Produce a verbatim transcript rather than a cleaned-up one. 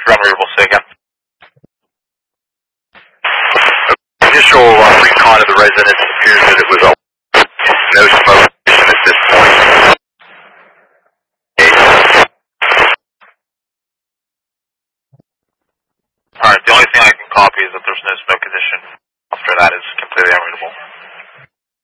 Unreadable, say again. Initial uh, recon of the residence appears that it was a no smoke at this point. Alright, the only thing I can copy is that there's no smoke condition. After that is completely unreadable.